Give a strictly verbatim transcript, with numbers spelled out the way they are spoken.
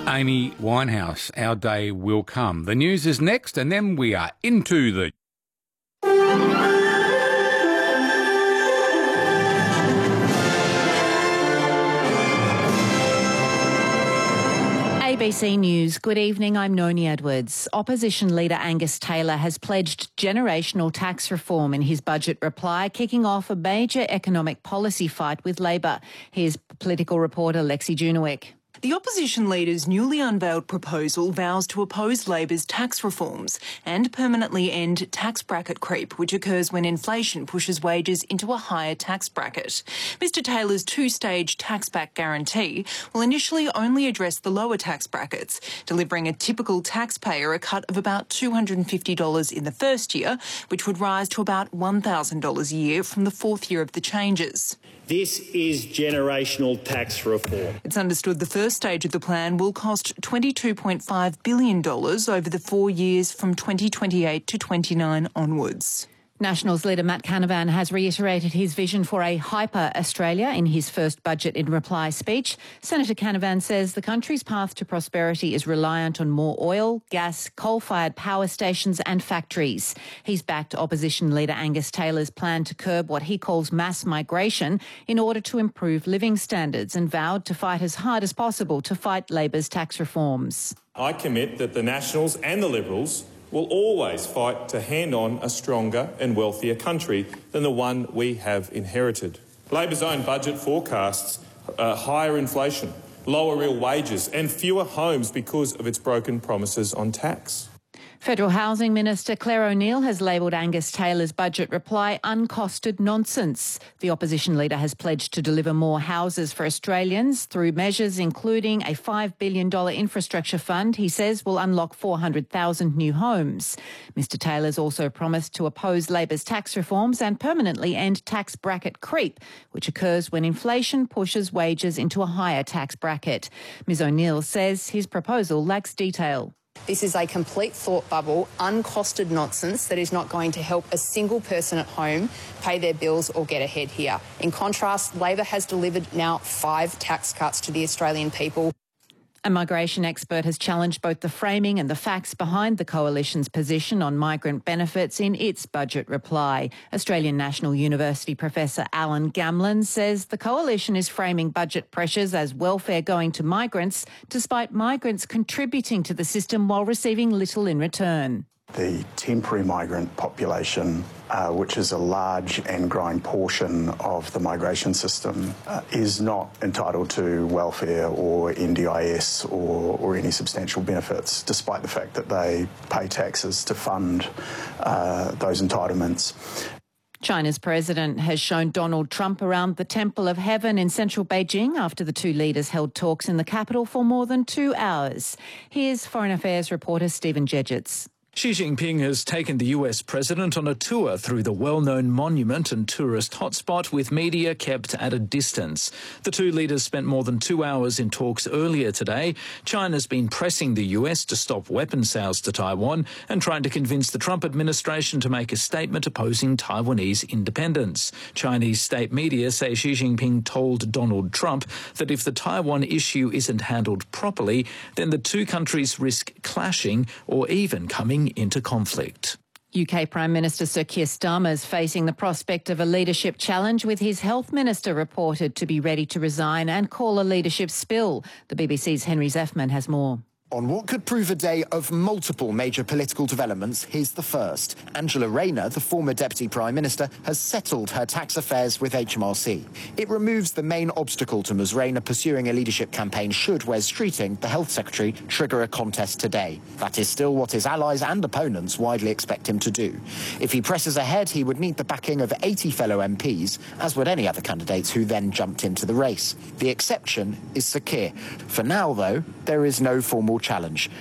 Amy Winehouse, Our Day Will Come. The news is next, and then we are into the... A B C News. Good evening, I'm Noni Edwards. Opposition leader Angus Taylor has pledged generational tax reform in his budget reply, kicking off a major economic policy fight with Labor. Here's political reporter Lexi Junowick. The opposition leader's newly unveiled proposal vows to oppose Labor's tax reforms and permanently end tax bracket creep, which occurs when inflation pushes wages into a higher tax bracket. Mister Taylor's two-stage tax-back guarantee will initially only address the lower tax brackets, delivering a typical taxpayer a cut of about two hundred fifty dollars in the first year, which would rise to about one thousand dollars a year from the fourth year of the changes. This is generational tax reform. It's understood the first stage of the plan will cost twenty-two point five billion dollars over the four years from twenty twenty-eight to twenty-nine onwards. Nationals leader Matt Canavan has reiterated his vision for a hyper-Australia in his first budget in reply speech. Senator Canavan says the country's path to prosperity is reliant on more oil, gas, coal-fired power stations and factories. He's backed opposition leader Angus Taylor's plan to curb what he calls mass migration in order to improve living standards and vowed to fight as hard as possible to fight Labor's tax reforms. I commit that the Nationals and the Liberals will always fight to hand on a stronger and wealthier country than the one we have inherited. Labor's own budget forecasts uh, higher inflation, lower real wages and fewer homes because of its broken promises on tax. Federal Housing Minister Claire O'Neil has labelled Angus Taylor's budget reply uncosted nonsense. The opposition leader has pledged to deliver more houses for Australians through measures including a five billion dollars infrastructure fund he says will unlock four hundred thousand new homes. Mister Taylor's also promised to oppose Labor's tax reforms and permanently end tax bracket creep, which occurs when inflation pushes wages into a higher tax bracket. Miz O'Neil says his proposal lacks detail. This is a complete thought bubble, uncosted nonsense that is not going to help a single person at home pay their bills or get ahead here. In contrast, Labor has delivered now five tax cuts to the Australian people. A migration expert has challenged both the framing and the facts behind the Coalition's position on migrant benefits in its budget reply. Australian National University professor Alan Gamlin says the Coalition is framing budget pressures as welfare going to migrants, despite migrants contributing to the system while receiving little in return. The temporary migrant population, uh, which is a large and growing portion of the migration system, uh, is not entitled to welfare or N D I S or, or any substantial benefits, despite the fact that they pay taxes to fund uh, those entitlements. China's president has shown Donald Trump around the Temple of Heaven in central Beijing after the two leaders held talks in the capital for more than two hours. Here's Foreign Affairs reporter Stephen Jedgetts. Xi Jinping has taken the U S president on a tour through the well-known monument and tourist hotspot, with media kept at a distance. The two leaders spent more than two hours in talks earlier today. China's been pressing the U S to stop weapon sales to Taiwan and trying to convince the Trump administration to make a statement opposing Taiwanese independence. Chinese state media say Xi Jinping told Donald Trump that if the Taiwan issue isn't handled properly, then the two countries risk clashing or even coming into conflict. U K Prime Minister Sir Keir Starmer is facing the prospect of a leadership challenge, with his health minister reported to be ready to resign and call a leadership spill. The B B C's Henry Zeffman has more. On what could prove a day of multiple major political developments, here's the first. Angela Rayner, the former Deputy Prime Minister, has settled her tax affairs with H M R C. It removes the main obstacle to Ms Rayner pursuing a leadership campaign should Wes Streeting, the Health Secretary, trigger a contest today. That is still what his allies and opponents widely expect him to do. If he presses ahead, he would need the backing of eighty fellow M Ps, as would any other candidates who then jumped into the race. The exception is Sir Keir. For now, though, there is no formal challenge.